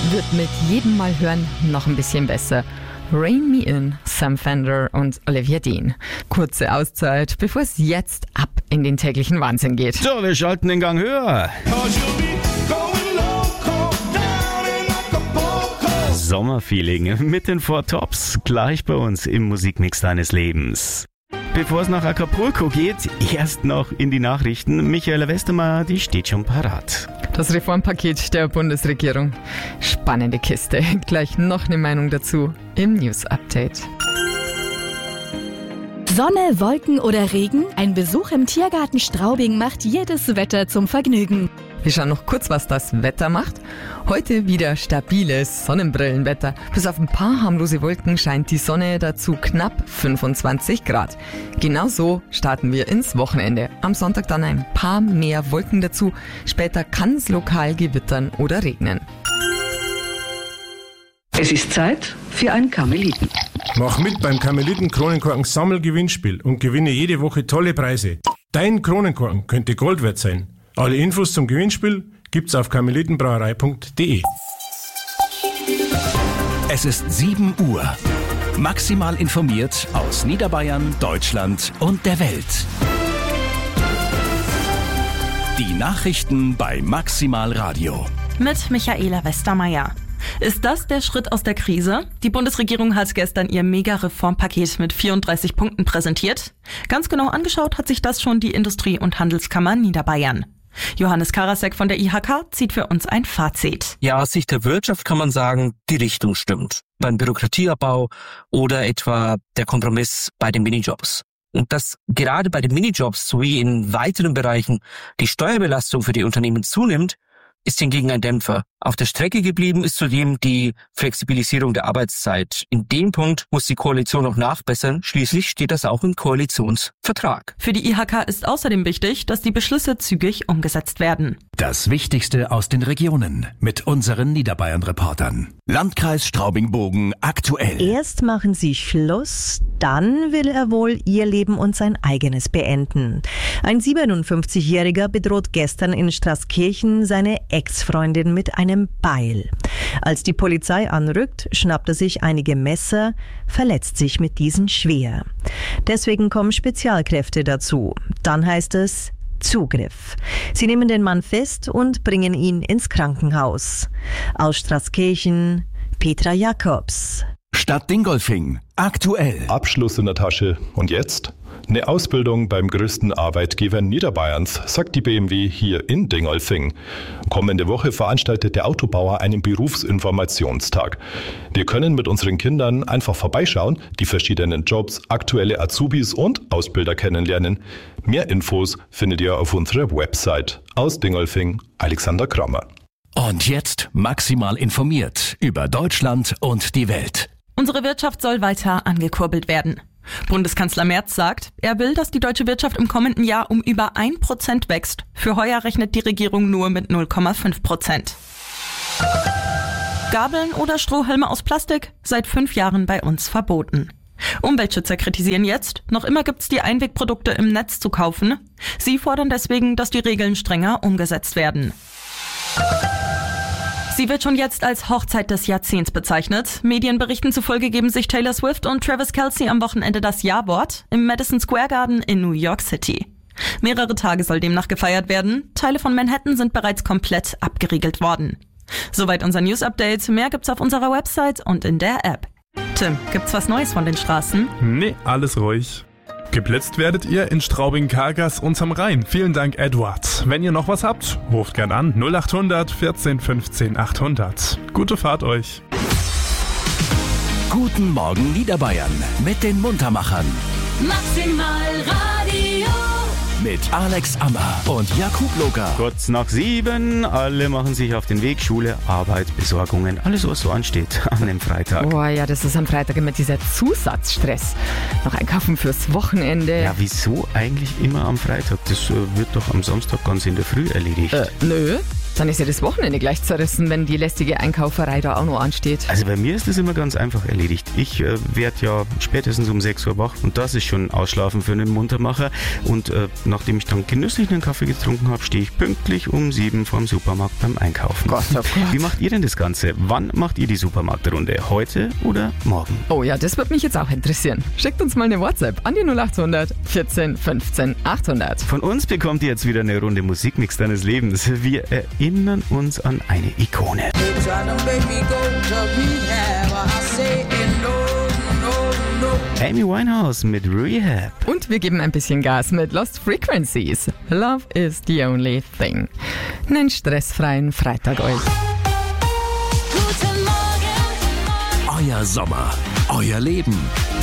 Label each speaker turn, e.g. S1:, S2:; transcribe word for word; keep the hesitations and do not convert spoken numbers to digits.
S1: wird mit jedem Mal hören noch ein bisschen besser. Rain Me In, Sam Fender und Olivia Dean. Kurze Auszeit, bevor es jetzt ab in den täglichen Wahnsinn geht.
S2: So, wir schalten den Gang höher. Sommerfeeling mit den Four Tops, gleich bei uns im Musikmix deines Lebens. Bevor es nach Acapulco geht, erst noch in die Nachrichten. Michaela Westermeier, die steht schon parat.
S1: Das Reformpaket der Bundesregierung. Spannende Kiste. Gleich noch eine Meinung dazu im News-Update.
S3: Sonne, Wolken oder Regen? Ein Besuch im Tiergarten Straubing macht jedes Wetter zum Vergnügen.
S1: Wir schauen noch kurz, was das Wetter macht. Heute wieder stabiles Sonnenbrillenwetter. Bis auf ein paar harmlose Wolken scheint die Sonne, dazu knapp fünfundzwanzig Grad. Genauso starten wir ins Wochenende. Am Sonntag dann ein paar mehr Wolken dazu. Später kann es lokal gewittern oder regnen.
S4: Es ist Zeit für ein Karmeliten.
S5: Mach mit beim Karmeliten Kronenkorken Sammelgewinnspiel und gewinne jede Woche tolle Preise. Dein Kronenkorken könnte Gold wert sein. Alle Infos zum Gewinnspiel gibt's auf karmelitenbrauerei punkt de.
S6: Es ist sieben Uhr. Maximal informiert aus Niederbayern, Deutschland und der Welt. Die Nachrichten bei Maximal Radio.
S7: Mit Michaela Westermeier. Ist das der Schritt aus der Krise? Die Bundesregierung hat gestern ihr Mega-Reformpaket mit vierunddreißig Punkten präsentiert. Ganz genau angeschaut hat sich das schon die Industrie- und Handelskammer Niederbayern. Johannes Karasek von der I H K zieht für uns ein Fazit.
S8: Ja, aus Sicht der Wirtschaft kann man sagen, die Richtung stimmt. Beim Bürokratieabbau oder etwa der Kompromiss bei den Minijobs. Und dass gerade bei den Minijobs sowie in weiteren Bereichen die Steuerbelastung für die Unternehmen zunimmt, ist hingegen ein Dämpfer. Auf der Strecke geblieben ist zudem die Flexibilisierung der Arbeitszeit. In dem Punkt muss die Koalition noch nachbessern. Schließlich steht das auch im Koalitionsvertrag.
S7: Für die I H K ist außerdem wichtig, dass die Beschlüsse zügig umgesetzt werden.
S6: Das Wichtigste aus den Regionen mit unseren Niederbayern-Reportern. Landkreis Straubing-Bogen aktuell.
S9: Erst machen sie Schluss, dann will er wohl ihr Leben und sein eigenes beenden. Ein siebenundfünfzigjähriger bedroht gestern in Straßkirchen seine Ex-Freundin mit einem Beil. Als die Polizei anrückt, schnappt er sich einige Messer, verletzt sich mit diesen schwer. Deswegen kommen Spezialkräfte dazu. Dann heißt es Zugriff. Sie nehmen den Mann fest und bringen ihn ins Krankenhaus. Aus Straßkirchen, Petra Jakobs.
S6: Stadt Dingolfing aktuell.
S10: Abschluss in der Tasche. Und jetzt? Eine Ausbildung beim größten Arbeitgeber Niederbayerns, sagt die B M W hier in Dingolfing. Kommende Woche veranstaltet der Autobauer einen Berufsinformationstag. Wir können mit unseren Kindern einfach vorbeischauen, die verschiedenen Jobs, aktuelle Azubis und Ausbilder kennenlernen. Mehr Infos findet ihr auf unserer Website. Aus Dingolfing, Alexander Krammer.
S6: Und jetzt maximal informiert über Deutschland und die Welt.
S7: Unsere Wirtschaft soll weiter angekurbelt werden. Bundeskanzler Merz sagt, er will, dass die deutsche Wirtschaft im kommenden Jahr um über ein Prozent wächst. Für heuer rechnet die Regierung nur mit null Komma fünf Prozent. Gabeln oder Strohhalme aus Plastik? Seit fünf Jahren bei uns verboten. Umweltschützer kritisieren jetzt, noch immer gibt's die Einwegprodukte im Netz zu kaufen. Sie fordern deswegen, dass die Regeln strenger umgesetzt werden. Sie wird schon jetzt als Hochzeit des Jahrzehnts bezeichnet. Medienberichten zufolge geben sich Taylor Swift und Travis Kelce am Wochenende das Ja-Wort im Madison Square Garden in New York City. Mehrere Tage soll demnach gefeiert werden. Teile von Manhattan sind bereits komplett abgeriegelt worden. Soweit unser News-Update. Mehr gibt's auf unserer Website und in der App. Tim, gibt's was Neues von den Straßen?
S11: Nee, alles ruhig. Geblitzt werdet ihr in Straubing-Kargas und am Rhein. Vielen Dank, Edward. Wenn ihr noch was habt, ruft gern an. null acht hundert vierzehn fünfzehn achthundert. Gute Fahrt euch.
S6: Guten Morgen Niederbayern mit den Muntermachern.
S3: Maximal Radio.
S6: Mit Alex Ammer und Jakub Loka.
S2: Kurz nach sieben, alle machen sich auf den Weg, Schule, Arbeit, Besorgungen, alles was so ansteht an dem Freitag.
S1: Boah, ja, das ist am Freitag immer dieser Zusatzstress. Noch einkaufen fürs Wochenende.
S2: Ja, wieso eigentlich immer am Freitag? Das äh, wird doch am Samstag ganz in der Früh erledigt.
S1: Äh, nö. dann ist ja das Wochenende gleich zerrissen, wenn die lästige Einkauferei da auch noch ansteht.
S2: Also bei mir ist das immer ganz einfach erledigt. Ich äh, werde ja spätestens um sechs Uhr wach und das ist schon Ausschlafen für einen Muntermacher. Und äh, nachdem ich dann genüsslich einen Kaffee getrunken habe, stehe ich pünktlich um sieben vorm Supermarkt beim Einkaufen.
S1: Gott, oh Gott.
S2: Wie macht ihr denn das Ganze? Wann macht ihr die Supermarktrunde? Heute oder morgen?
S1: Oh ja, das wird mich jetzt auch interessieren. Schickt uns mal eine WhatsApp an die null acht hundert vierzehn fünfzehn achthundert.
S2: Von uns bekommt ihr jetzt wieder eine Runde Musikmix deines Lebens. Wir erinnern uns an eine Ikone. Amy Winehouse mit Rehab.
S1: Und wir geben ein bisschen Gas mit Lost Frequencies. Love is the only thing. Einen stressfreien Freitag euch.
S6: Euer Sommer, euer Leben.